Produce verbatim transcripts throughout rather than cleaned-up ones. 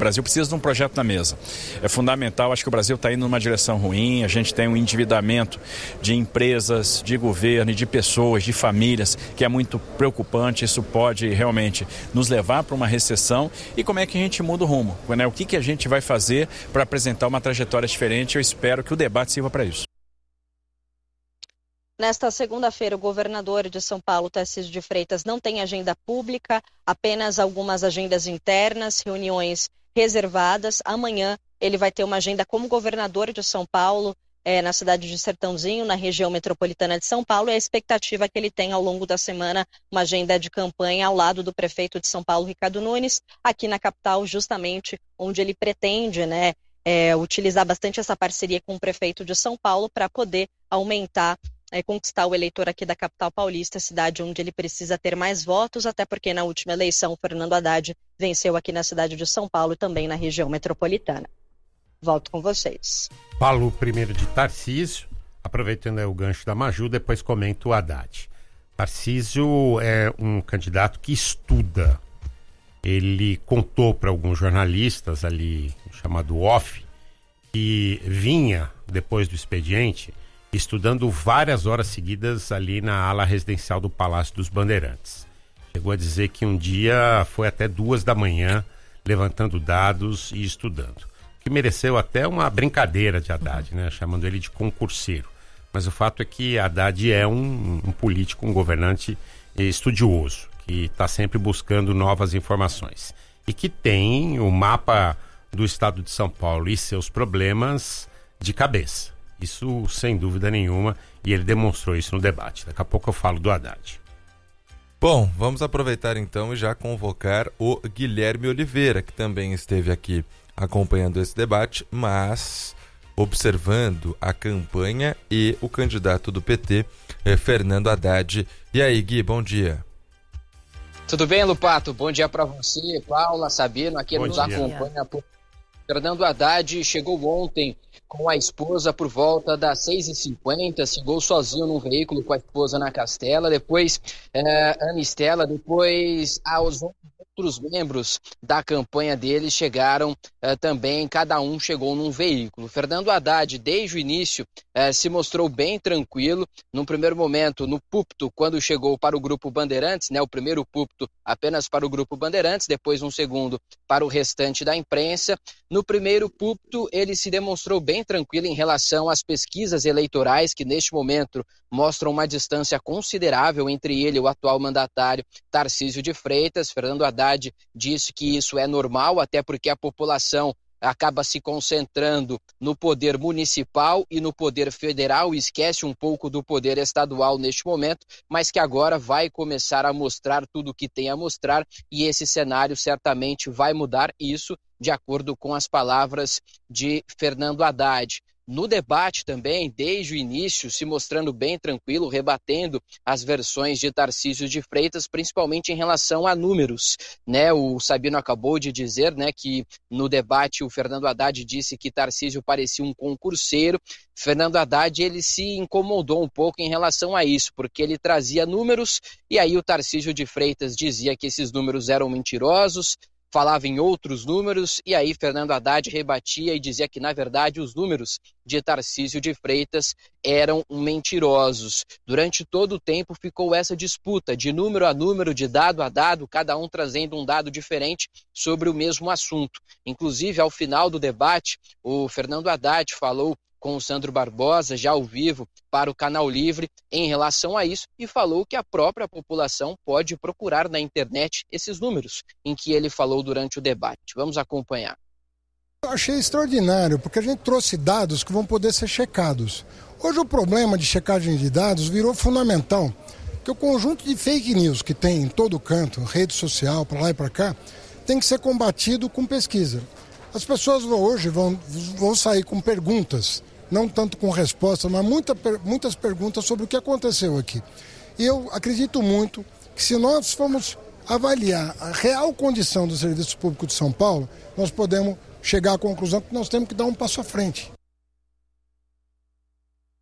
Brasil precisa de um projeto na mesa. É fundamental, acho que o Brasil está indo numa direção ruim, a gente tem um endividamento de empresas, de governo e de pessoas, de famílias, que é muito preocupante. Isso pode realmente nos levar para uma recessão. E como é que a gente muda o rumo? Né? O que, que a gente vai fazer para apresentar uma trajetória diferente? Eu espero que o debate sirva para isso. Nesta segunda-feira, o governador de São Paulo, Tarcísio de Freitas, não tem agenda pública, apenas algumas agendas internas, reuniões reservadas. Amanhã ele vai ter uma agenda como governador de São Paulo, é, na cidade de Sertãozinho, na região metropolitana de São Paulo. E a expectativa é que ele tenha ao longo da semana uma agenda de campanha ao lado do prefeito de São Paulo, Ricardo Nunes, aqui na capital, justamente onde ele pretende, né, é, utilizar bastante essa parceria com o prefeito de São Paulo para poder aumentar É, conquistar o eleitor aqui da capital paulista, cidade onde ele precisa ter mais votos, até porque na última eleição o Fernando Haddad venceu aqui na cidade de São Paulo e também na região metropolitana. Volto com vocês. Falo primeiro de Tarcísio, aproveitando aí o gancho da Maju, depois comento o Haddad. Tarcísio é um candidato que estuda. Ele contou para alguns jornalistas ali, chamado off, que vinha, depois do expediente, estudando várias horas seguidas ali na ala residencial do Palácio dos Bandeirantes. Chegou a dizer que um dia foi até duas da manhã levantando dados e estudando. Que mereceu até uma brincadeira de Haddad, né? Chamando ele de concurseiro. Mas o fato é que Haddad é um, um político, um governante estudioso, que está sempre buscando novas informações. E que tem o mapa do estado de São Paulo e seus problemas de cabeça. Isso sem dúvida nenhuma, e ele demonstrou isso no debate. Daqui a pouco eu falo do Haddad. Bom, vamos aproveitar então e já convocar o Guilherme Oliveira, que também esteve aqui acompanhando esse debate, mas observando a campanha e o candidato do P T, eh, Fernando Haddad. E aí, Gui, bom dia. Tudo bem, Lupato? Bom dia para você, Paula, Sabino, aqui nos acompanha. Fernando Haddad chegou ontem com a esposa por volta das seis e cinquenta, chegou sozinho num veículo com a esposa na Castela, depois é, Ana Estela, depois aos outros membros da campanha dele chegaram é, também, cada um chegou num veículo. Fernando Haddad, desde o início, é, se mostrou bem tranquilo. No primeiro momento, no púlpito, quando chegou para o Grupo Bandeirantes, né, o primeiro púlpito apenas para o Grupo Bandeirantes, depois um segundo para o restante da imprensa. No primeiro púlpito, ele se demonstrou bem tranquilo em relação às pesquisas eleitorais, que neste momento mostram uma distância considerável entre ele e o atual mandatário Tarcísio de Freitas. Fernando Haddad disse que isso é normal, até porque a população acaba se concentrando no poder municipal e no poder federal e esquece um pouco do poder estadual neste momento, mas que agora vai começar a mostrar tudo o que tem a mostrar, e esse cenário certamente vai mudar, isso de acordo com as palavras de Fernando Haddad. No debate também, desde o início, se mostrando bem tranquilo, rebatendo as versões de Tarcísio de Freitas, principalmente em relação a números, né? O Sabino acabou de dizer, né, que no debate o Fernando Haddad disse que Tarcísio parecia um concurseiro. Fernando Haddad, ele se incomodou um pouco em relação a isso, porque ele trazia números e aí o Tarcísio de Freitas dizia que esses números eram mentirosos, falava em outros números, e aí Fernando Haddad rebatia e dizia que, na verdade, os números de Tarcísio de Freitas eram mentirosos. Durante todo o tempo ficou essa disputa de número a número, de dado a dado, cada um trazendo um dado diferente sobre o mesmo assunto. Inclusive, ao final do debate, o Fernando Haddad falou com o Sandro Barbosa, já ao vivo, para o Canal Livre, em relação a isso, e falou que a própria população pode procurar na internet esses números em que ele falou durante o debate. Vamos acompanhar. Eu achei extraordinário, porque a gente trouxe dados que vão poder ser checados. Hoje o problema de checagem de dados virou fundamental, que o conjunto de fake news que tem em todo canto, rede social, para lá e para cá, tem que ser combatido com pesquisa. As pessoas hoje vão, vão sair com perguntas, não tanto com respostas, mas muita, muitas perguntas sobre o que aconteceu aqui. E eu acredito muito que se nós formos avaliar a real condição do serviço público de São Paulo, nós podemos chegar à conclusão que nós temos que dar um passo à frente.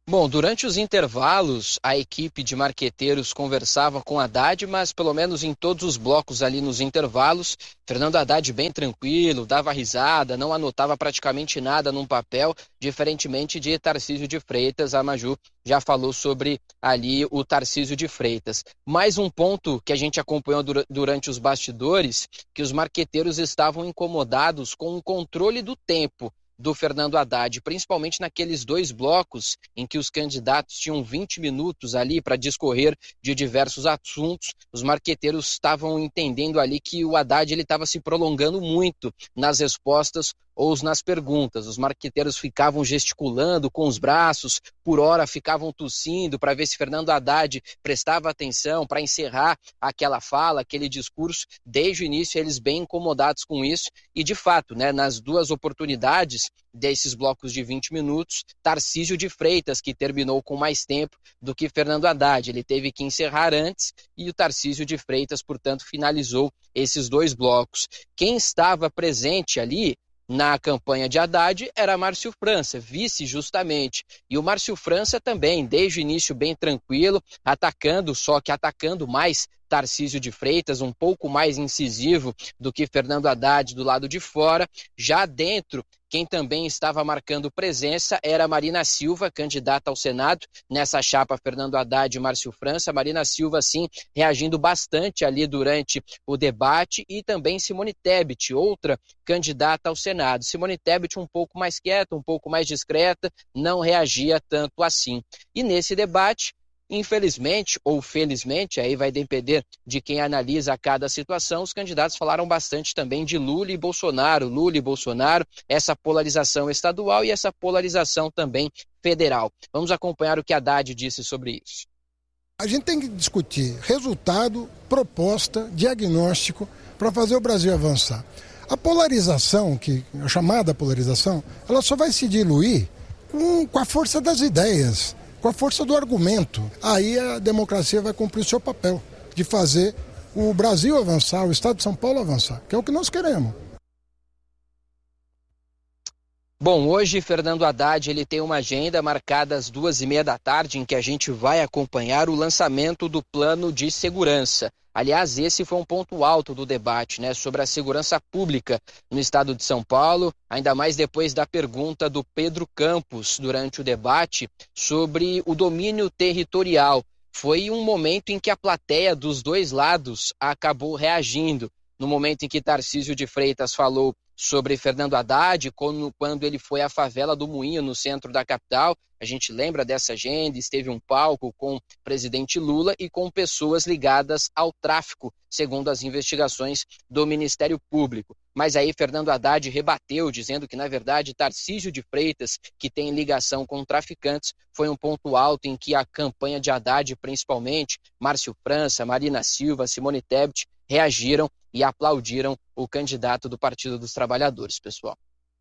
Bom, durante os intervalos, a equipe de marqueteiros conversava com Haddad, mas pelo menos em todos os blocos ali nos intervalos, Fernando Haddad bem tranquilo, dava risada, não anotava praticamente nada num papel, diferentemente de Tarcísio de Freitas. A Maju já falou sobre ali o Tarcísio de Freitas. Mais um ponto que a gente acompanhou durante os bastidores, que os marqueteiros estavam incomodados com o controle do tempo do Fernando Haddad, principalmente naqueles dois blocos em que os candidatos tinham vinte minutos ali para discorrer de diversos assuntos. Os marqueteiros estavam entendendo ali que o Haddad ele estava se prolongando muito nas respostas ou nas perguntas. Os marqueteiros ficavam gesticulando com os braços, por hora ficavam tossindo para ver se Fernando Haddad prestava atenção para encerrar aquela fala, aquele discurso. Desde o início eles bem incomodados com isso e de fato, né, nas duas oportunidades desses blocos de vinte minutos, Tarcísio de Freitas, que terminou com mais tempo do que Fernando Haddad, ele teve que encerrar antes e o Tarcísio de Freitas, portanto, finalizou esses dois blocos. Quem estava presente ali na campanha de Haddad era Márcio França, vice justamente. E o Márcio França também, desde o início bem tranquilo, atacando, só que atacando mais Tarcísio de Freitas, um pouco mais incisivo do que Fernando Haddad do lado de fora. Já dentro, quem também estava marcando presença era Marina Silva, candidata ao Senado, nessa chapa Fernando Haddad e Márcio França. Marina Silva, sim, reagindo bastante ali durante o debate, e também Simone Tebet, outra candidata ao Senado. Simone Tebet um pouco mais quieta, um pouco mais discreta, não reagia tanto assim. E nesse debate, infelizmente ou felizmente, aí vai depender de quem analisa cada situação, os candidatos falaram bastante também de Lula e Bolsonaro, Lula e Bolsonaro, essa polarização estadual e essa polarização também federal. Vamos acompanhar o que Haddad disse sobre isso. A gente tem que discutir resultado, proposta, diagnóstico para fazer o Brasil avançar. A polarização, que, a chamada polarização, ela só vai se diluir com, com a força das ideias, com a força do argumento. Aí a democracia vai cumprir o seu papel de fazer o Brasil avançar, o Estado de São Paulo avançar, que é o que nós queremos. Bom, hoje Fernando Haddad ele tem uma agenda marcada às duas e meia da tarde, em que a gente vai acompanhar o lançamento do plano de segurança. Aliás, esse foi um ponto alto do debate, né, sobre a segurança pública no estado de São Paulo, ainda mais depois da pergunta do Pedro Campos durante o debate sobre o domínio territorial. Foi um momento em que a plateia dos dois lados acabou reagindo. No momento em que Tarcísio de Freitas falou sobre Fernando Haddad, quando, quando ele foi à favela do Moinho, no centro da capital, a gente lembra dessa agenda, esteve um palco com o presidente Lula e com pessoas ligadas ao tráfico, segundo as investigações do Ministério Público. Mas aí Fernando Haddad rebateu, dizendo que, na verdade, Tarcísio de Freitas, que tem ligação com traficantes, foi um ponto alto em que a campanha de Haddad, principalmente Márcio França, Marina Silva, Simone Tebet, reagiram e aplaudiram o candidato do Partido dos Trabalhadores, pessoal.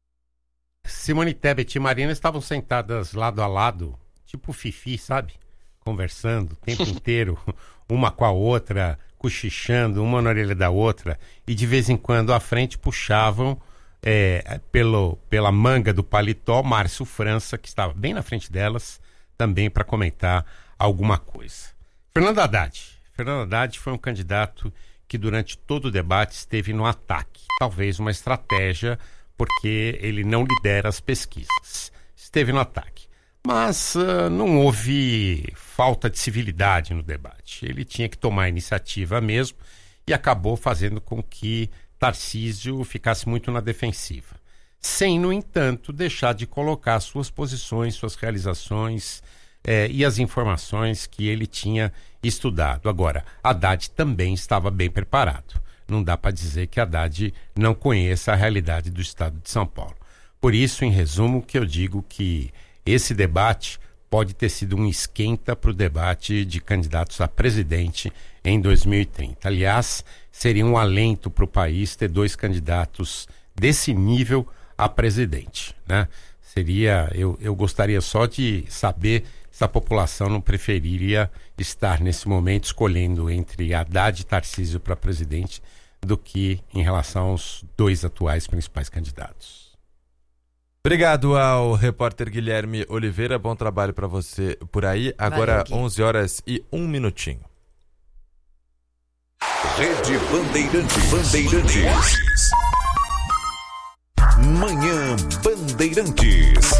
Simone Tebet e Marina estavam sentadas lado a lado, tipo fifi, sabe? Conversando o tempo inteiro, uma com a outra, cochichando, uma na orelha da outra, e de vez em quando à frente puxavam é, pelo, pela manga do paletó Márcio França, que estava bem na frente delas, também para comentar alguma coisa. Fernando Haddad. Fernando Haddad foi um candidato que durante todo o debate esteve no ataque. Talvez uma estratégia, porque ele não lidera as pesquisas. Esteve no ataque. Mas uh, não houve falta de civilidade no debate. Ele tinha que tomar a iniciativa mesmo e acabou fazendo com que Tarcísio ficasse muito na defensiva. Sem, no entanto, deixar de colocar suas posições, suas realizações eh, e as informações que ele tinha estudado. Agora, Haddad também estava bem preparado. Não dá para dizer que Haddad não conheça a realidade do estado de São Paulo. Por isso, em resumo, que eu digo que esse debate pode ter sido um esquenta para o debate de candidatos a presidente em dois mil e trinta. Aliás, seria um alento para o país ter dois candidatos desse nível a presidente, né? Seria, eu, eu gostaria só de saber se a população não preferiria estar nesse momento escolhendo entre Haddad e Tarcísio para presidente do que em relação aos dois atuais principais candidatos. Obrigado ao repórter Guilherme Oliveira, bom trabalho para você por aí. Agora Valeu, onze horas e um minutinho. Rede Bandeirantes. Bandeirantes. Manhã Bandeirantes.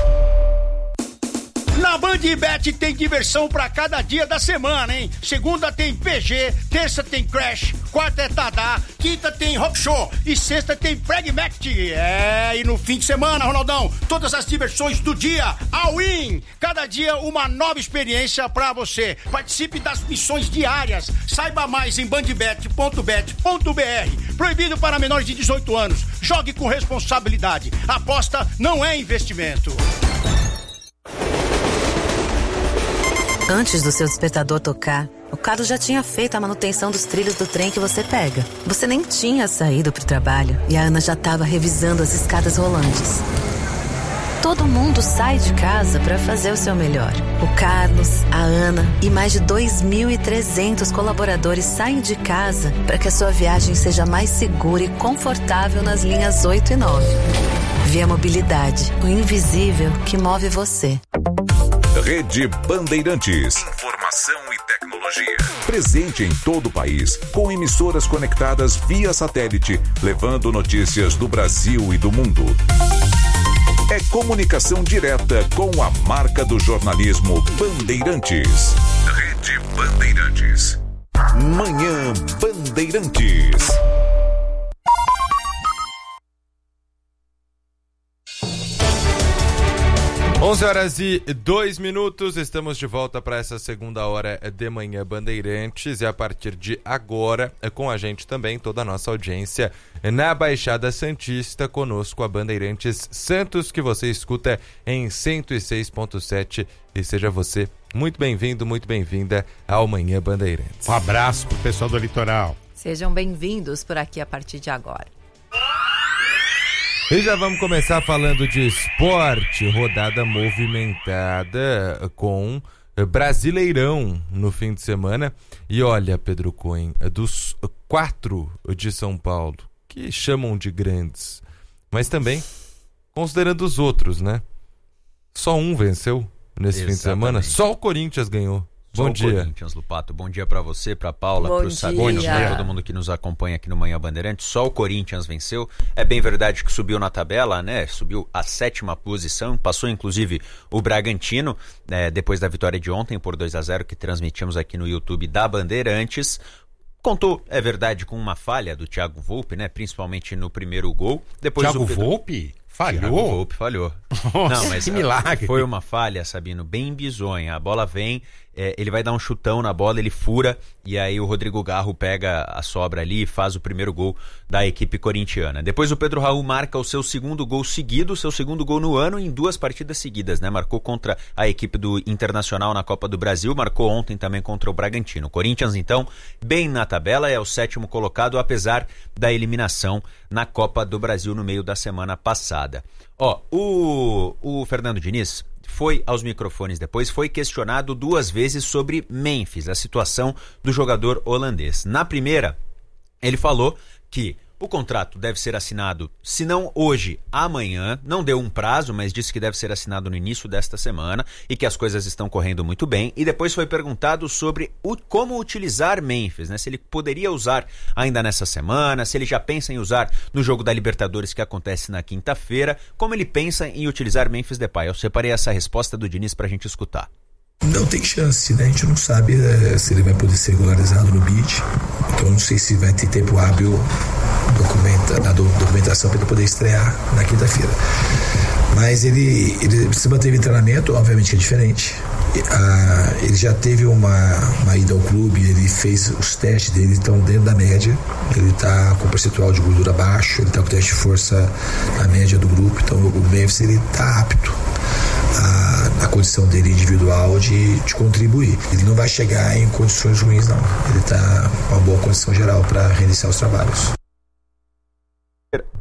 Na Bandbet tem diversão pra cada dia da semana, hein? Segunda tem P G, terça tem Crash, quarta é Tadá, quinta tem Rock Show e sexta tem Pragmatic. É, e no fim de semana, Ronaldão, todas as diversões do dia, all-in. Cada dia uma nova experiência pra você. Participe das missões diárias. Saiba mais em bandbet ponto bet ponto b r. Proibido para menores de dezoito anos. Jogue com responsabilidade. Aposta não é investimento. Antes do seu despertador tocar, o Carlos já tinha feito a manutenção dos trilhos do trem que você pega. Você nem tinha saído pro trabalho e a Ana já estava revisando as escadas rolantes. Todo mundo sai de casa para fazer o seu melhor. O Carlos, a Ana e mais de dois mil e trezentos colaboradores saem de casa para que a sua viagem seja mais segura e confortável nas linhas oito e nove. Via Mobilidade, o invisível que move você. Rede Bandeirantes. Informação e tecnologia. Presente em todo o país, com emissoras conectadas via satélite, levando notícias do Brasil e do mundo. É comunicação direta com a marca do jornalismo Bandeirantes. Rede Bandeirantes. Manhã Bandeirantes. onze horas e dois minutos, estamos de volta para essa segunda hora de Manhã Bandeirantes e a partir de agora, com a gente também, toda a nossa audiência na Baixada Santista, conosco a Bandeirantes Santos, que você escuta em cento e seis ponto sete e seja você muito bem-vindo, muito bem-vinda ao Manhã Bandeirantes. Um abraço pro pessoal do litoral. Sejam bem-vindos por aqui a partir de agora. E já vamos começar falando de esporte, rodada movimentada com Brasileirão no fim de semana. E olha, Pedro Cohen, dos quatro de São Paulo, que chamam de grandes, mas também considerando os outros, né? Só um venceu nesse Exatamente. fim de semana, só o Corinthians ganhou. Bom Sou dia. Corinthians, Lupato. Bom dia pra você, pra Paula, Bom pro Sabino, pra todo mundo que nos acompanha aqui no Manhã Bandeirantes. Só o Corinthians venceu. É bem verdade que subiu na tabela, né? Subiu a sétima posição, passou inclusive o Bragantino, né? Depois da vitória de ontem por dois a zero que transmitimos aqui no YouTube da Bandeirantes. Contou, é verdade, com uma falha do Thiago Volpe, né? Principalmente no primeiro gol. Depois Thiago o Pedro... Volpe? Falhou? Thiago Volpe falhou. Nossa, Não, mas que milagre. Foi uma falha, Sabino, bem bizonha. A bola vem, é, ele vai dar um chutão na bola, ele fura, e aí o Rodrigo Garro pega a sobra ali e faz o primeiro gol da equipe corintiana. Depois o Pedro Raul marca o seu segundo gol seguido, seu segundo gol no ano em duas partidas seguidas, né? Marcou contra a equipe do Internacional na Copa do Brasil, marcou ontem também contra o Bragantino. Corinthians, então, bem na tabela, é o sétimo colocado, apesar da eliminação na Copa do Brasil no meio da semana passada. Ó, o, o Fernando Diniz foi aos microfones depois, foi questionado duas vezes sobre Memphis, a situação do jogador holandês. Na primeira, ele falou que o contrato deve ser assinado, se não hoje, amanhã. Não deu um prazo, mas disse que deve ser assinado no início desta semana e que as coisas estão correndo muito bem. E depois foi perguntado sobre o, como utilizar Memphis, né? Se ele poderia usar ainda nessa semana, se ele já pensa em usar no jogo da Libertadores que acontece na quinta-feira, como ele pensa em utilizar Memphis Depay. Eu separei essa resposta do Diniz pra gente escutar. Não tem chance, né? A gente não sabe é, se ele vai poder ser regularizado no B I D. Então eu não sei se vai ter tempo hábil documenta, na do, documentação para ele poder estrear na quinta-feira. Mas ele, ele se manteve em treinamento, obviamente que é diferente. Ah, ele já teve uma, uma ida ao clube, ele fez os testes dele, estão dentro da média. Ele está com percentual de gordura baixo, ele está com teste de força na média do grupo. Então o Memphis está apto a, a condição dele individual de, de contribuir. Ele não vai chegar em condições ruins, não. Ele está com uma boa condição geral para reiniciar os trabalhos.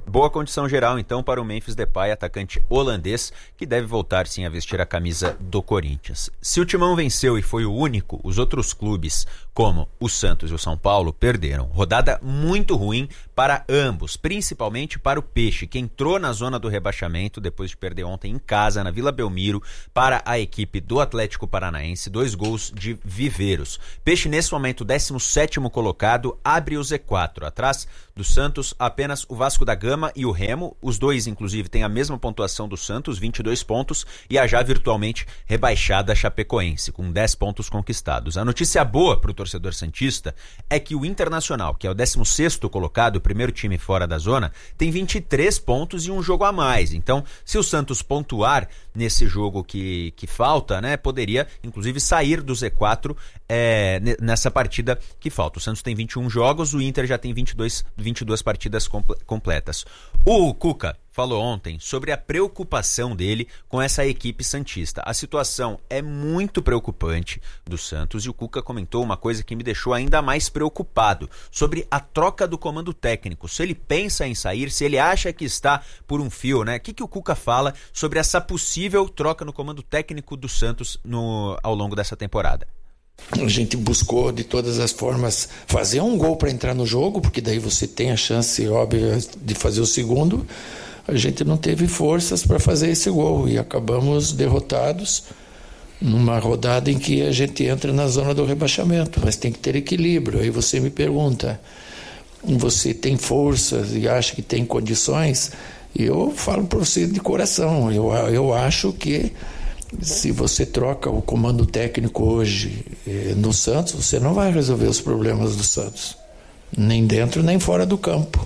Boa condição geral, então, para o Memphis Depay, atacante holandês, que deve voltar, sim, a vestir a camisa do Corinthians. Se o Timão venceu e foi o único, os outros clubes, como o Santos e o São Paulo, perderam. Rodada muito ruim para ambos, principalmente para o Peixe, que entrou na zona do rebaixamento depois de perder ontem em casa, na Vila Belmiro, para a equipe do Atlético Paranaense, dois gols de Viveiros. Peixe, nesse momento, décimo sétimo colocado, abre o Z quatro. Atrás do Santos, apenas o Vasco da Gama e o Remo, os dois inclusive têm a mesma pontuação do Santos, vinte e dois pontos, e a já virtualmente rebaixada Chapecoense, com dez pontos conquistados. A notícia boa para o torcedor santista é que o Internacional, que é o décimo sexto colocado, o primeiro time fora da zona, tem vinte e três pontos e um jogo a mais. Então, se o Santos pontuar nesse jogo que, que falta, né, poderia inclusive sair do Z quatro é, nessa partida que falta. O Santos tem vinte e um jogos, o Inter já tem vinte e dois, vinte e duas partidas comple- completas. O Cuca falou ontem sobre a preocupação dele com essa equipe santista. A situação é muito preocupante do Santos e o Cuca comentou uma coisa que me deixou ainda mais preocupado, sobre a troca do comando técnico. Se ele pensa em sair, se ele acha que está por um fio, né? O que, que o Cuca fala sobre essa possível troca no comando técnico do Santos no, ao longo dessa temporada? A gente buscou de todas as formas fazer um gol para entrar no jogo, porque daí você tem a chance óbvia de fazer o segundo. A gente não teve forças para fazer esse gol e acabamos derrotados numa rodada em que a gente entra na zona do rebaixamento, mas tem que ter equilíbrio. Aí você me pergunta, você tem forças e acha que tem condições? E eu falo para você de coração, eu, eu acho que se você troca o comando técnico hoje eh, no Santos, você não vai resolver os problemas do Santos, nem dentro nem fora do campo.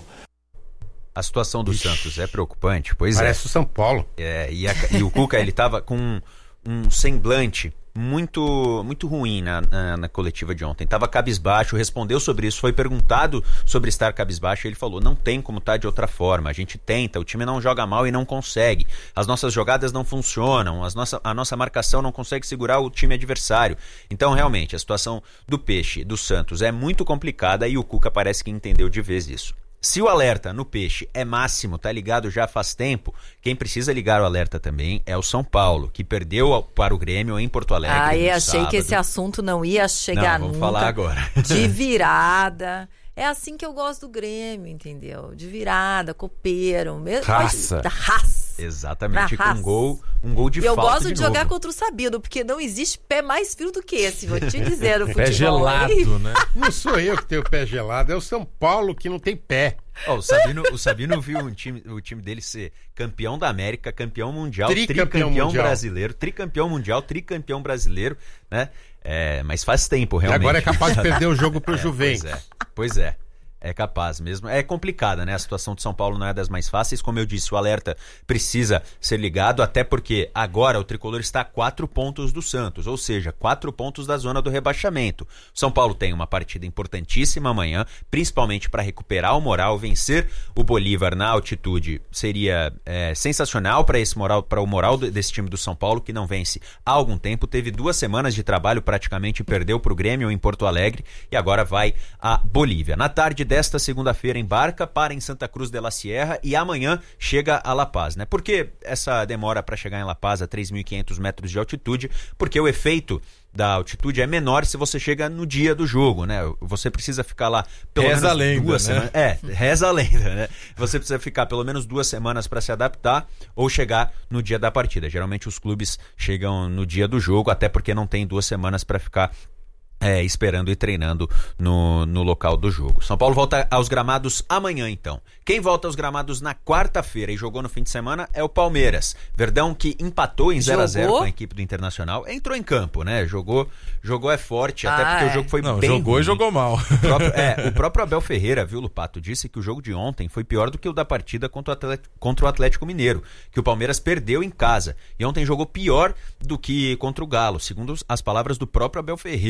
A situação do Ixi, Santos é preocupante, pois parece é. Parece o São Paulo. É, e, a, e o Cuca, ele estava com um, um semblante muito muito ruim na, na, na coletiva de ontem. Estava cabisbaixo, respondeu sobre isso, foi perguntado sobre estar cabisbaixo e ele falou, não tem como estar de outra forma, a gente tenta, o time não joga mal e não consegue, as nossas jogadas não funcionam, as nossa, a nossa marcação não consegue segurar o time adversário. Então realmente a situação do Peixe, do Santos é muito complicada e o Cuca parece que entendeu de vez isso. Se o alerta no Peixe é máximo, tá ligado já faz tempo, quem precisa ligar o alerta também é o São Paulo, que perdeu para o Grêmio em Porto Alegre. Ah, eu achei sábado. que esse assunto não ia chegar não, vamos nunca. falar agora. De virada. É assim que eu gosto do Grêmio, entendeu? De virada, copeiro. Raça. Da raça. Exatamente, com um gol, um gol de e eu falta gosto de, de jogar novo. contra o Sabino, porque não existe pé mais frio do que esse, vou te dizer, no futebol. Pé gelado, né? Não sou eu que tenho o pé gelado, é o São Paulo que não tem pé. Oh, o Sabino, o Sabino viu um time, o time dele ser campeão da América, campeão mundial, tricampeão, tricampeão mundial. brasileiro, tricampeão mundial, tricampeão brasileiro, né? É, mas faz tempo, realmente. E agora é capaz de perder o jogo pro é, Juventus. Pois é, pois é. É capaz mesmo. É complicada, né? A situação de São Paulo não é das mais fáceis. Como eu disse, o alerta precisa ser ligado, até porque agora o Tricolor está a quatro pontos do Santos, ou seja, quatro pontos da zona do rebaixamento. São Paulo tem uma partida importantíssima amanhã, principalmente para recuperar o moral, vencer o Bolívar na altitude. Seria é, sensacional para esse moral, para o moral desse time do São Paulo, que não vence há algum tempo. Teve duas semanas de trabalho praticamente, perdeu para o Grêmio em Porto Alegre e agora vai a Bolívia. Na tarde desta segunda-feira embarca, para em Santa Cruz de la Sierra e amanhã chega a La Paz, né? Por que essa demora para chegar em La Paz a três mil e quinhentos metros de altitude? Porque o efeito da altitude é menor se você chega no dia do jogo, né? Você precisa ficar lá pelo reza menos a lenda, duas né? semanas. É, reza a lenda, né? Você precisa ficar pelo menos duas semanas para se adaptar ou chegar no dia da partida. Geralmente os clubes chegam no dia do jogo, até porque não tem duas semanas para ficar É, esperando e treinando no, no local do jogo. São Paulo volta aos gramados amanhã, então. Quem volta aos gramados na quarta-feira e jogou no fim de semana é o Palmeiras. Verdão, que empatou em zero a zero com a equipe do Internacional, entrou em campo, né? Jogou, jogou é forte, ah, até porque é. o jogo foi Não, bem jogou ruim. e jogou mal. O próprio, é, o próprio Abel Ferreira, viu, Lupato, disse que o jogo de ontem foi pior do que o da partida contra o Atlético, contra o Atlético Mineiro, que o Palmeiras perdeu em casa. E ontem jogou pior do que contra o Galo, segundo as palavras do próprio Abel Ferreira. Isso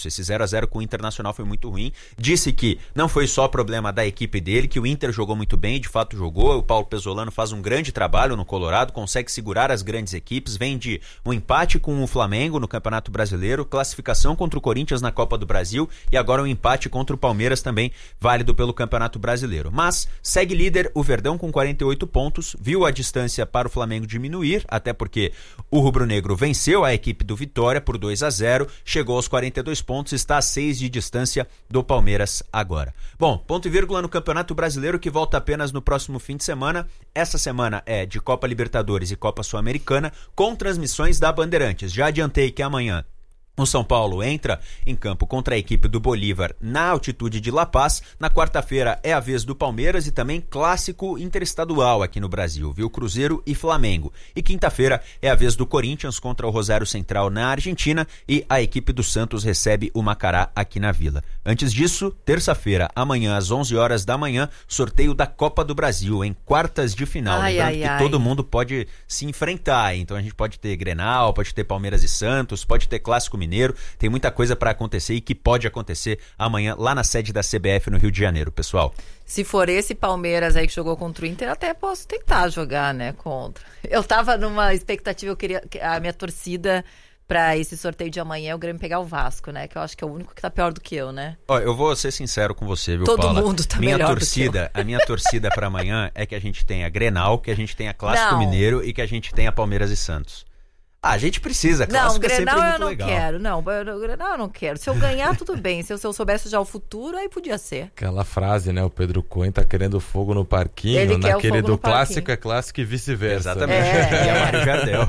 isso. Esse zero a zero com o Internacional foi muito ruim. Disse que não foi só problema da equipe dele, que o Inter jogou muito bem, de fato jogou. O Paulo Pezzolano faz um grande trabalho no Colorado, consegue segurar as grandes equipes, vem de um empate com o Flamengo no Campeonato Brasileiro, classificação contra o Corinthians na Copa do Brasil e agora um empate contra o Palmeiras também válido pelo Campeonato Brasileiro. Mas segue líder o Verdão com quarenta e oito pontos, viu a distância para o Flamengo diminuir, até porque o rubro-negro venceu a equipe do Vitória por dois a zero, chegou aos quarenta e dois pontos, está a seis de distância do Palmeiras agora. Bom, ponto e vírgula no Campeonato Brasileiro, que volta apenas no próximo fim de semana. Essa semana é de Copa Libertadores e Copa Sul-Americana, com transmissões da Bandeirantes. Já adiantei que amanhã o São Paulo entra em campo contra a equipe do Bolívar na altitude de La Paz. Na quarta-feira é a vez do Palmeiras e também clássico interestadual aqui no Brasil, viu? Cruzeiro e Flamengo. E quinta-feira é a vez do Corinthians contra o Rosário Central na Argentina e a equipe do Santos recebe o Macará aqui na Vila. Antes disso, terça-feira, amanhã às onze horas da manhã, sorteio da Copa do Brasil em quartas de final. Ai, Lembrando ai, que ai. todo mundo pode se enfrentar, então a gente pode ter Grenal, pode ter Palmeiras e Santos, pode ter Clássico Mineiro, tem muita coisa para acontecer e que pode acontecer amanhã lá na sede da C B F no Rio de Janeiro, pessoal. Se for esse Palmeiras aí que jogou contra o Inter, até posso tentar jogar, né, contra. Eu tava numa expectativa, eu queria a minha torcida para esse sorteio de amanhã é o Grêmio pegar o Vasco, né, que eu acho que é o único que tá pior do que eu, né? Ó, eu vou ser sincero com você, viu, Todo Paula? mundo tá minha melhor torcida, do que eu. A minha torcida para amanhã é que a gente tenha Grenal, que a gente tenha Clássico Não. Mineiro e que a gente tenha Palmeiras e Santos. Ah, a gente precisa, Não, Clássico é sempre Grenal muito eu não legal. quero, não, eu- Grenal eu não quero. Se eu ganhar, tudo bem. Se eu, se eu soubesse já o futuro, aí podia ser. Aquela frase, né? O Pedro Cunha tá querendo fogo no parquinho. Ele quer o Naquele fogo do no clássico parquinho. é clássico e vice-versa. Exatamente. É. E a Mário Jardel.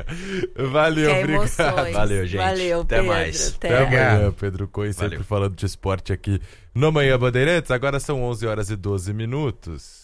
Valeu, Quer obrigado. emoções. Valeu, gente. Valeu, Até Pedro. mais. Até. Até amanhã, Pedro Cunha, sempre Valeu. falando de esporte aqui no Manhã Bandeirantes. Agora são onze horas e doze minutos.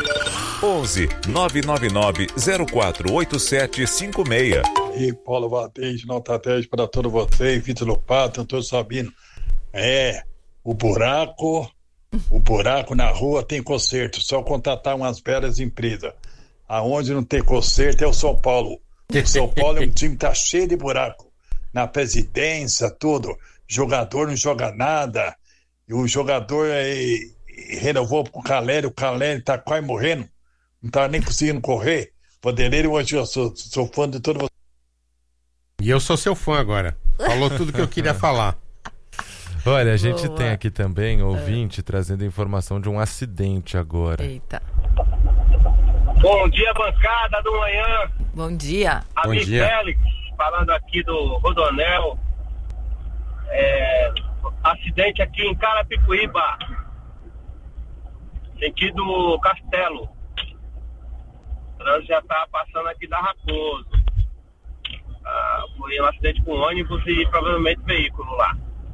onze nove nove nove zero quatro oito sete cinco seis. E Paulo Valdez, nota dez para todos vocês, Vitor Lopato, Antônio Sabino. É, o buraco, o buraco na rua tem conserto, só contratar umas belas empresas. Aonde não tem conserto é o São Paulo. O São Paulo é um time que tá cheio de buraco. Na presidência, tudo. Jogador não joga nada. E o jogador é, renovou pro Caleri, o Caleri tá quase morrendo. Não tá nem conseguindo correr. Vanderlei, hoje eu sou, sou fã de todo. E eu sou seu fã agora. Falou tudo que eu queria falar. Olha, a gente Boa. tem aqui também ouvinte trazendo informação de um acidente agora. Eita. Bom dia, bancada do manhã. Bom dia. Bom Amigo dia. Félix, falando aqui do Rodonel. É, acidente aqui em Carapicuíba, sentido Castelo. O trânsito já tá passando aqui da Raposo. Ah, foi um acidente com ônibus e provavelmente veículo lá.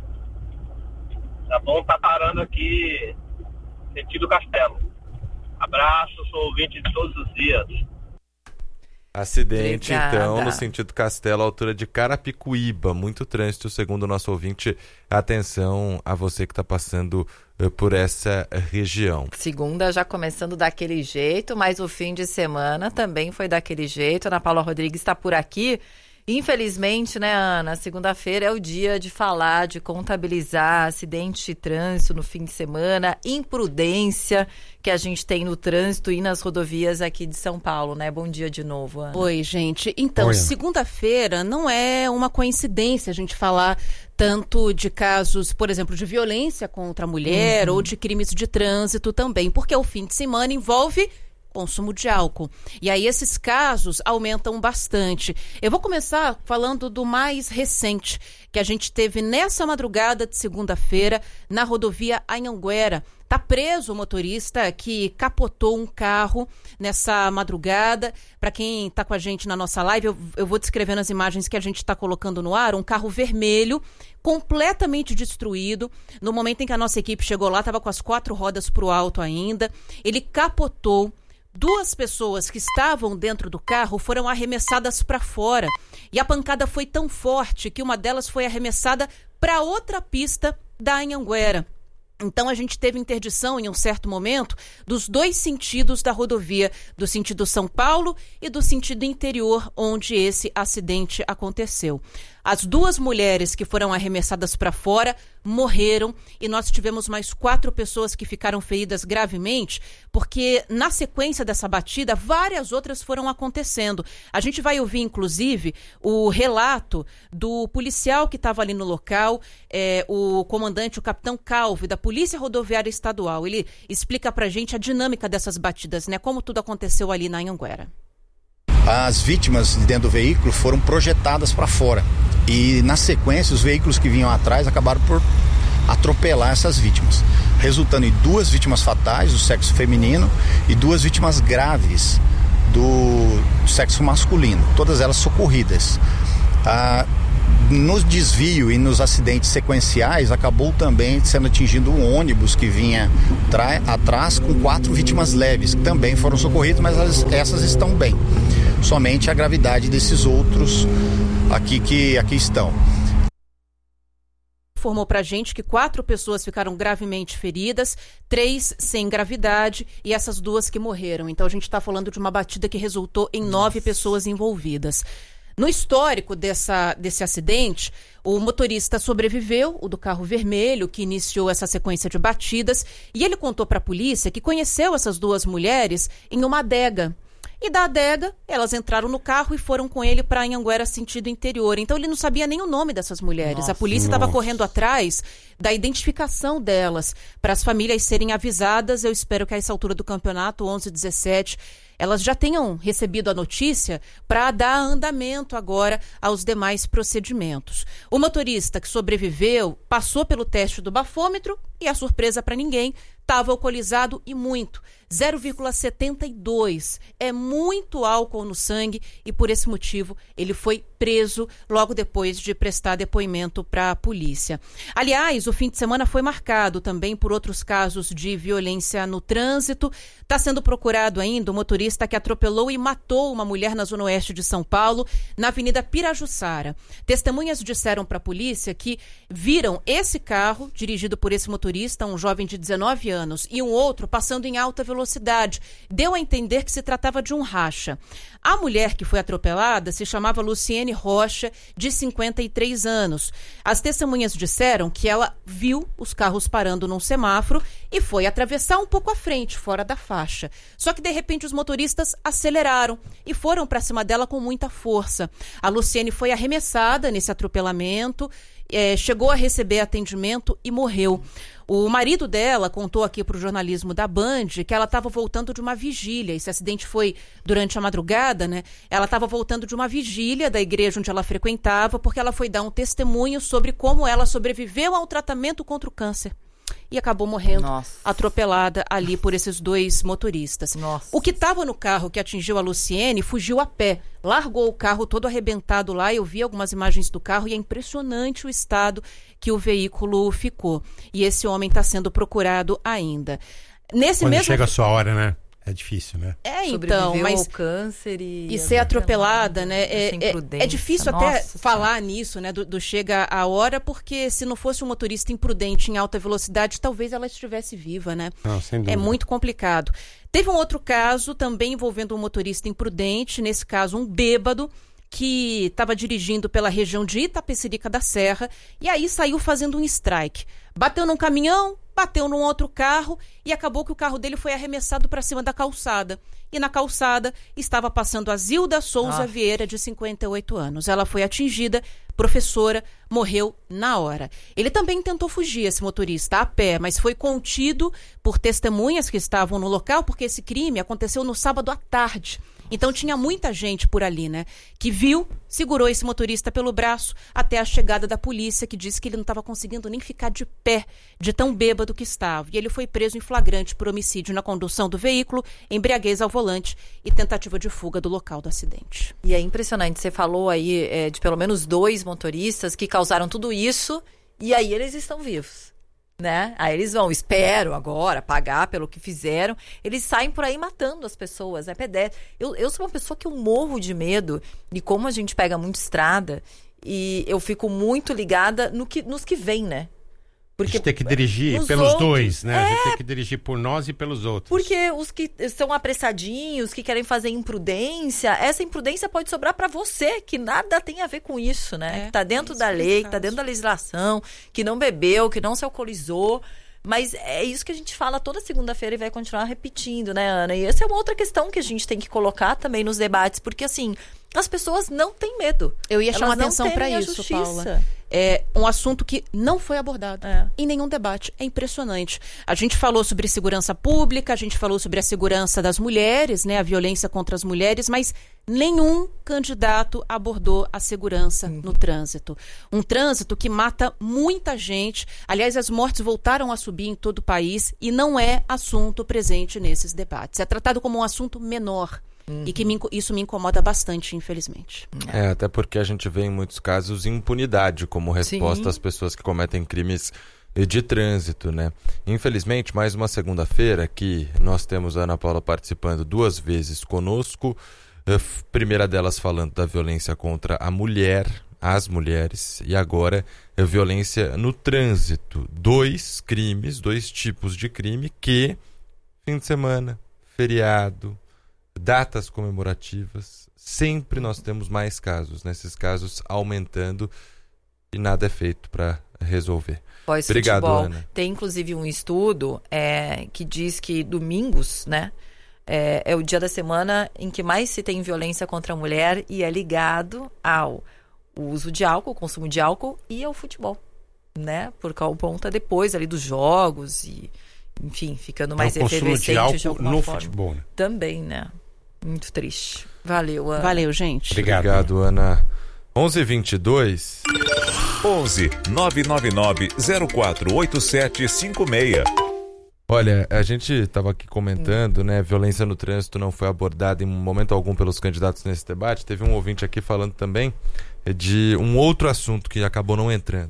Tá bom? Tá parando aqui, sentido Castelo. Abraço, sou ouvinte de todos os dias. Acidente, Obrigada. então, no sentido Castelo, altura de Carapicuíba. Muito trânsito, segundo o nosso ouvinte. Atenção a você que está passando eh, por essa região. Segunda já começando daquele jeito, mas o fim de semana também foi daquele jeito. Ana Paula Rodrigues está por aqui. Infelizmente, né, Ana, segunda-feira é o dia de falar, de contabilizar acidente de trânsito no fim de semana, imprudência que a gente tem no trânsito e nas rodovias aqui de São Paulo, né? Bom dia de novo, Ana. Oi, gente. Então, Oi, Ana. segunda-feira não é uma coincidência a gente falar tanto de casos, por exemplo, de violência contra a mulher ou de crimes de trânsito também, porque o fim de semana envolve consumo de álcool. E aí esses casos aumentam bastante. Eu vou começar falando do mais recente, que a gente teve nessa madrugada de segunda-feira na rodovia Anhanguera. Tá preso o motorista que capotou um carro nessa madrugada. Para quem está com a gente na nossa live, eu, eu vou descrevendo as imagens que a gente está colocando no ar. Um carro vermelho, completamente destruído. No momento em que a nossa equipe chegou lá, estava com as quatro rodas para o alto ainda. Ele capotou. Duas pessoas que estavam dentro do carro foram arremessadas para fora. E a pancada foi tão forte que uma delas foi arremessada para outra pista da Anhanguera. Então a gente teve interdição em um certo momento dos dois sentidos da rodovia, do sentido São Paulo e do sentido interior, onde esse acidente aconteceu. As duas mulheres que foram arremessadas para fora morreram e nós tivemos mais quatro pessoas que ficaram feridas gravemente, porque na sequência dessa batida, várias outras foram acontecendo. A gente vai ouvir, inclusive, o relato do policial que estava ali no local, é, o comandante, o capitão Calvi, da Polícia Rodoviária Estadual. Ele explica pra gente a dinâmica dessas batidas, né? Como tudo aconteceu ali na Anhanguera. As vítimas de dentro do veículo foram projetadas para fora e, na sequência, os veículos que vinham atrás acabaram por atropelar essas vítimas, resultando em duas vítimas fatais do sexo feminino e duas vítimas graves do sexo masculino, todas elas socorridas. Ah, no desvio e nos acidentes sequenciais, acabou também sendo atingido um ônibus que vinha tra- atrás com quatro vítimas leves, que também foram socorridas, mas elas, essas estão bem. Somente a gravidade desses outros aqui que aqui estão. Informou pra gente que quatro pessoas ficaram gravemente feridas, três sem gravidade e essas duas que morreram. Então a gente está falando de uma batida que resultou em nove pessoas envolvidas. No histórico dessa, desse acidente, o motorista sobreviveu, o do carro vermelho, que iniciou essa sequência de batidas, e ele contou para a polícia que conheceu essas duas mulheres em uma adega. E da adega, elas entraram no carro e foram com ele para Anhanguera, sentido interior. Então ele não sabia nem o nome dessas mulheres. Nossa, a polícia estava correndo atrás da identificação delas, para as famílias serem avisadas. Eu espero que a essa altura do campeonato, onze e dezessete, elas já tenham recebido a notícia para dar andamento agora aos demais procedimentos. O motorista que sobreviveu passou pelo teste do bafômetro e, a surpresa para ninguém, estava alcoolizado e muito. zero vírgula setenta e dois. É muito álcool no sangue e, por esse motivo, ele foi preso logo depois de prestar depoimento para a polícia. Aliás, o fim de semana foi marcado também por outros casos de violência no trânsito. Está sendo procurado ainda o motorista que atropelou e matou uma mulher na zona oeste de São Paulo, na Avenida Pirajussara. Testemunhas disseram para a polícia que viram esse carro, dirigido por esse motorista, um jovem de dezenove anos, e um outro passando em alta velocidade. Deu a entender que se tratava de um racha. A mulher que foi atropelada se chamava Luciene Rocha, de cinquenta e três anos. As testemunhas disseram que ela viu os carros parando num semáforo e foi atravessar um pouco à frente, fora da faixa. Só que, de repente, os motoristas aceleraram e foram para cima dela com muita força. A Luciene foi arremessada nesse atropelamento, é, chegou a receber atendimento e morreu. O marido dela contou aqui para o jornalismo da Band que ela estava voltando de uma vigília. Esse acidente foi durante a madrugada, né? Ela estava voltando de uma vigília da igreja onde ela frequentava, porque ela foi dar um testemunho sobre como ela sobreviveu ao tratamento contra o câncer. E acabou morrendo, Nossa. atropelada ali por esses dois motoristas. Nossa. O que estava no carro que atingiu a Luciene fugiu a pé, largou o carro todo arrebentado lá. Eu vi algumas imagens do carro e é impressionante o estado que o veículo ficou. E esse homem está sendo procurado ainda. Nesse Quando mesmo... chega a sua hora, né? É difícil, né? É, então, mas ao câncer e, e ser atropelada, né? É, é, é difícil Nossa, até falar nisso, né? Do, do chega a hora, porque se não fosse um motorista imprudente em alta velocidade, talvez ela estivesse viva, né? Não, sem dúvida. É muito complicado. Teve um outro caso também envolvendo um motorista imprudente, nesse caso um bêbado, que estava dirigindo pela região de Itapecerica da Serra e aí saiu fazendo um strike. Bateu num caminhão, bateu num outro carro e acabou que o carro dele foi arremessado para cima da calçada. E na calçada estava passando a Zilda Souza ah. Vieira, de cinquenta e oito anos. Ela foi atingida, professora, morreu na hora. Ele também tentou fugir, esse motorista, a pé, mas foi contido por testemunhas que estavam no local, porque esse crime aconteceu no sábado à tarde. Então tinha muita gente por ali, né? Que viu, segurou esse motorista pelo braço até a chegada da polícia, que disse que ele não estava conseguindo nem ficar de pé, de tão bêbado que estava. E ele foi preso em flagrante por homicídio na condução do veículo, embriaguez ao volante e tentativa de fuga do local do acidente. E é impressionante, você falou aí é, de pelo menos dois motoristas que causaram tudo isso e aí eles estão vivos. Né? Aí eles vão, espero agora, pagar pelo que fizeram. Eles saem por aí matando as pessoas, né? Pedestre. Eu, eu sou uma pessoa que eu morro de medo de como a gente pega muito estrada e eu fico muito ligada no que, nos que vêm, né? Porque a gente tem que dirigir pelos outros, dois, né? É... A gente tem que dirigir por nós e pelos outros. Porque os que são apressadinhos, que querem fazer imprudência, essa imprudência pode sobrar para você, que nada tem a ver com isso, né? É, que tá dentro da lei, que tá dentro da legislação, que não bebeu, que não se alcoolizou. Mas é isso que a gente fala toda segunda-feira e vai continuar repetindo, né, Ana? E essa é uma outra questão que a gente tem que colocar também nos debates, porque assim, as pessoas não têm medo. Eu ia chamar atenção para isso, Paula. É um assunto que não foi abordado é. em nenhum debate. É impressionante. A gente falou sobre segurança pública, a gente falou sobre a segurança das mulheres, né, a violência contra as mulheres, mas nenhum candidato abordou a segurança uhum. no trânsito. Um trânsito que mata muita gente. Aliás, as mortes voltaram a subir em todo o país e não é assunto presente nesses debates. É tratado como um assunto menor. Uhum. E que me, isso me incomoda bastante, infelizmente. É, até porque a gente vê em muitos casos impunidade como resposta Sim. às pessoas que cometem crimes de trânsito, né? Infelizmente, mais uma segunda-feira que nós temos a Ana Paula participando duas vezes conosco. Primeira delas falando da violência contra a mulher, as mulheres, e agora a violência no trânsito. Dois crimes, dois tipos de crime que, fim de semana, feriado, datas comemorativas, sempre nós temos mais casos, né? Esses casos aumentando e nada é feito para resolver. Obrigado, futebol. Ana. Tem inclusive um estudo é, que diz que domingos, né, é, é o dia da semana em que mais se tem violência contra a mulher e é ligado ao uso de álcool, o consumo de álcool e ao futebol, né? Por conta depois ali dos jogos e, enfim, ficando mais então, efervescente de, álcool de alguma no forma. Futebol, né? Também, né? Muito triste. Valeu, Ana. Valeu, gente. Obrigado, Obrigado Ana. onze e vinte e dois. onze nove nove nove zero quatro oito sete cinco seis. Olha, a gente estava aqui comentando, né? Violência no trânsito não foi abordada em momento algum pelos candidatos nesse debate. Teve um ouvinte aqui falando também de um outro assunto que acabou não entrando.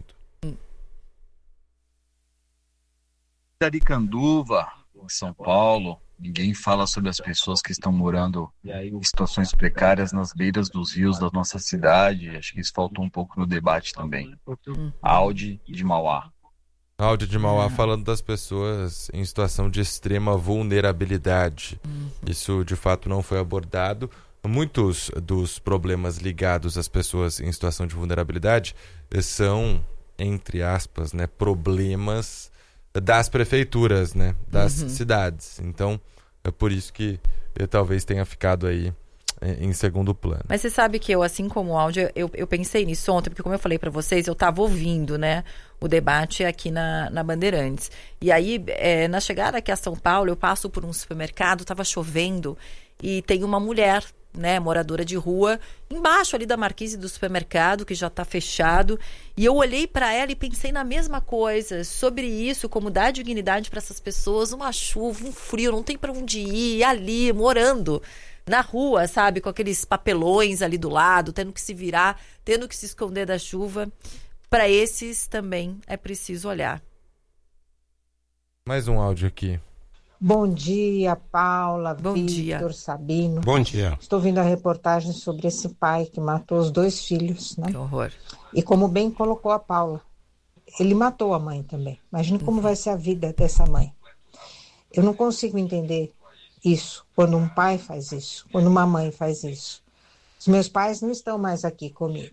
Aricanduva, em São Paulo, ninguém fala sobre as pessoas que estão morando em situações precárias nas beiras dos rios da nossa cidade. Acho que isso faltou um pouco no debate também. Audi de Mauá. Audi de Mauá falando das pessoas em situação de extrema vulnerabilidade. Isso de fato não foi abordado. Muitos dos problemas ligados às pessoas em situação de vulnerabilidade são, entre aspas, né, problemas das prefeituras, né, das uhum. cidades. Então, é por isso que eu talvez tenha ficado aí em segundo plano. Mas você sabe que eu, assim como o áudio, eu, eu pensei nisso ontem, porque como eu falei para vocês, eu estava ouvindo, né, o debate aqui na, na Bandeirantes. E aí, é, na chegada aqui a São Paulo, eu passo por um supermercado, estava chovendo, e tem uma mulher, né, moradora de rua, embaixo ali da marquise do supermercado, que já está fechado, e eu olhei para ela e pensei na mesma coisa, sobre isso, como dar dignidade para essas pessoas, uma chuva, um frio, não tem para onde ir, ali, morando na rua, sabe, com aqueles papelões ali do lado, tendo que se virar, tendo que se esconder da chuva. Para esses também é preciso olhar. Mais um áudio aqui. Bom dia, Paula, Bom Victor, dia. Sabino. Bom dia. Estou vendo a reportagem sobre esse pai que matou os dois filhos, né? Que horror. E como bem colocou a Paula, ele matou a mãe também. Imagina como uhum. vai ser a vida dessa mãe. Eu não consigo entender isso, quando um pai faz isso, quando uma mãe faz isso. Os meus pais não estão mais aqui comigo,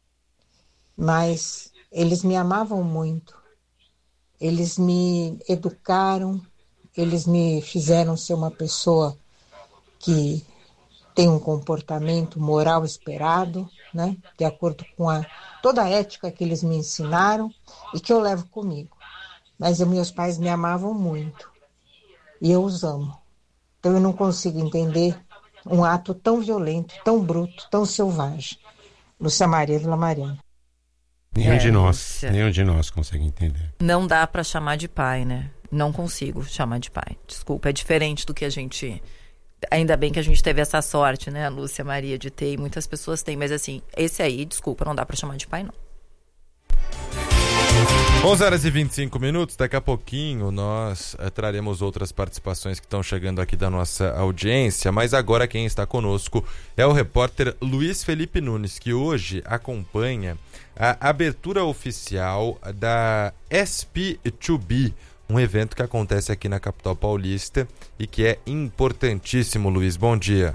mas eles me amavam muito. Eles me educaram, eles me fizeram ser uma pessoa que tem um comportamento moral esperado, né? De acordo com a, toda a ética que eles me ensinaram e que eu levo comigo. Mas os meus pais me amavam muito e eu os amo. Então eu não consigo entender um ato tão violento, tão bruto, tão selvagem. Lúcia Maria Vila Mariana. Nenhum É, de nós, Lúcia. nenhum de nós consegue entender. Não dá para chamar de pai, né? Não consigo chamar de pai. Desculpa, é diferente do que a gente... Ainda bem que a gente teve essa sorte, né, Lúcia Maria, de ter, e muitas pessoas têm, mas assim, esse aí, desculpa, não dá para chamar de pai, não. onze horas e vinte e cinco minutos, daqui a pouquinho nós eh, traremos outras participações que estão chegando aqui da nossa audiência, mas agora quem está conosco é o repórter Luiz Felipe Nunes, que hoje acompanha a abertura oficial da S P dois B, um evento que acontece aqui na capital paulista e que é importantíssimo. Luiz, bom dia.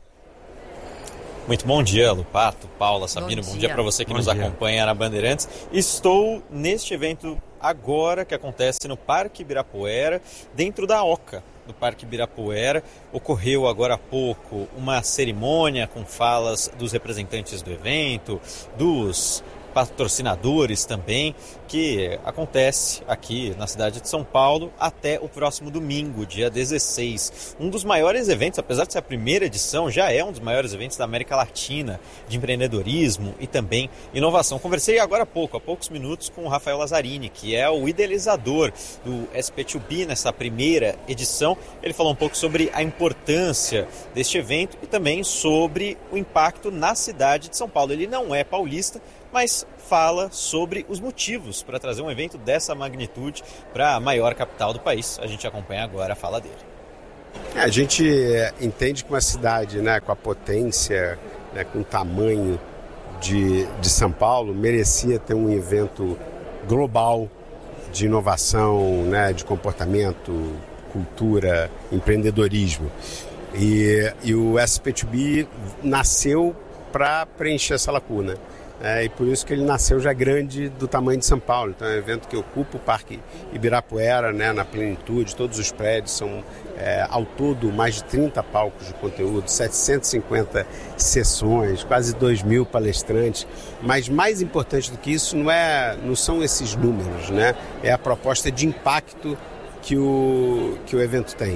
Muito bom dia, Lupato, Paula, Sabino, bom, bom dia, dia para você que bom nos dia. acompanha na Bandeirantes. Estou neste evento agora que acontece no Parque Ibirapuera, dentro da Oca do Parque Ibirapuera. Ocorreu agora há pouco uma cerimônia com falas dos representantes do evento, dos patrocinadores também, que acontece aqui na cidade de São Paulo até o próximo domingo, dia dezesseis. Um dos maiores eventos, apesar de ser a primeira edição, já é um dos maiores eventos da América Latina de empreendedorismo e também inovação. Conversei agora há pouco, há poucos minutos, com o Rafael Lazzarini, que é o idealizador do S P dois B nessa primeira edição. Ele falou um pouco sobre a importância deste evento e também sobre o impacto na cidade de São Paulo. Ele não é paulista, mas fala sobre os motivos para trazer um evento dessa magnitude para a maior capital do país. A gente acompanha agora a fala dele. É, a gente entende que uma cidade, né, com a potência, né, com o tamanho de, de São Paulo, merecia ter um evento global de inovação, né, de comportamento, cultura, empreendedorismo. E, e o S P dois B nasceu para preencher essa lacuna. É, e por isso que ele nasceu já grande do tamanho de São Paulo. Então é um evento que ocupa o Parque Ibirapuera, né, na plenitude, todos os prédios, são é, ao todo mais de trinta palcos de conteúdo, setecentas e cinquenta sessões, quase dois mil palestrantes. Mas mais importante do que isso não, é, não são esses números, né? É a proposta de impacto que o, que o evento tem.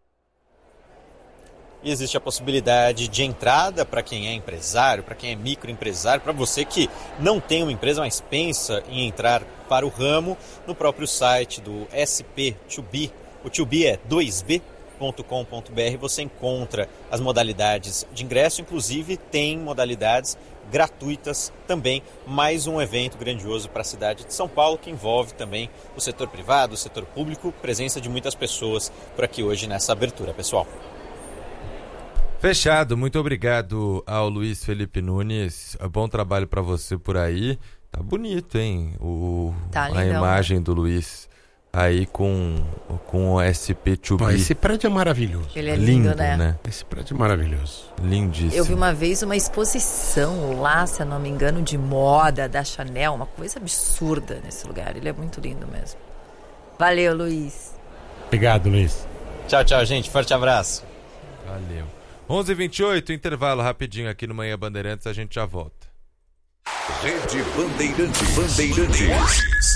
E existe a possibilidade de entrada para quem é empresário, para quem é microempresário, para você que não tem uma empresa, mas pensa em entrar para o ramo, no próprio site do S P dois B, o dois B é dois b ponto com ponto b r, você encontra as modalidades de ingresso, inclusive tem modalidades gratuitas também, mais um evento grandioso para a cidade de São Paulo, que envolve também o setor privado, o setor público, presença de muitas pessoas por aqui hoje nessa abertura, pessoal. Fechado, muito obrigado ao Luiz Felipe Nunes, bom trabalho para você por aí, tá bonito, hein, o, tá lindão, a imagem né? do Luiz aí com, com o S P dois B. Pô, esse prédio é maravilhoso. Ele é lindo, lindo né? né? Esse prédio é maravilhoso. Lindíssimo. Eu vi uma vez uma exposição lá, se eu não me engano, de moda da Chanel, uma coisa absurda nesse lugar, ele é muito lindo mesmo. Valeu, Luiz. Obrigado, Luiz. Tchau, tchau, gente, forte abraço. Valeu. onze e vinte e oito, intervalo rapidinho aqui no Manhã Bandeirantes, a gente já volta. Rede Bandeirantes. Bandeirantes.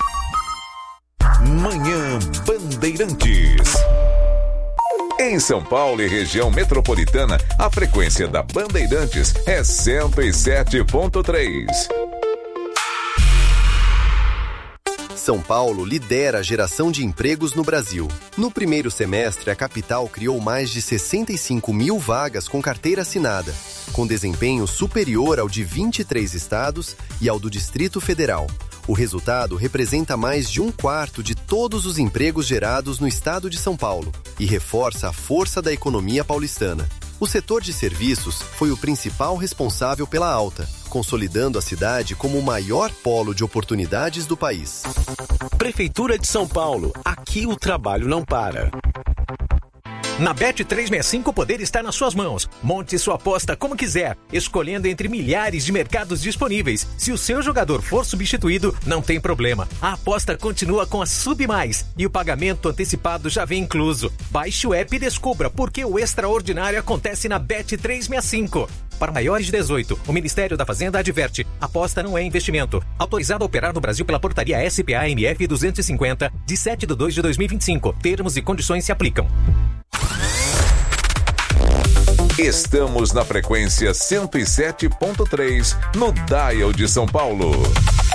Manhã Bandeirantes. Em São Paulo e região metropolitana, a frequência da Bandeirantes é cento e sete ponto três. São Paulo lidera a geração de empregos no Brasil. No primeiro semestre, a capital criou mais de sessenta e cinco mil vagas com carteira assinada, com desempenho superior ao de vinte e três estados e ao do Distrito Federal. O resultado representa mais de um quarto de todos os empregos gerados no estado de São Paulo e reforça a força da economia paulistana. O setor de serviços foi o principal responsável pela alta, consolidando a cidade como o maior polo de oportunidades do país. Prefeitura de São Paulo, aqui o trabalho não para. Na Bet trezentos e sessenta e cinco o poder está nas suas mãos. Monte sua aposta como quiser, escolhendo entre milhares de mercados disponíveis. Se o seu jogador for substituído, não tem problema. A aposta continua com a Submais e o pagamento antecipado já vem incluso. Baixe o app e descubra por que o extraordinário acontece na Bet trezentos e sessenta e cinco. Para maiores de dezoito, o Ministério da Fazenda adverte: aposta não é investimento. Autorizado a operar no Brasil pela portaria S P A M F duzentos e cinquenta, de sete de dois de dois mil e vinte e cinco. Termos e condições se aplicam. Estamos na frequência cento e sete ponto três, no Dial de São Paulo.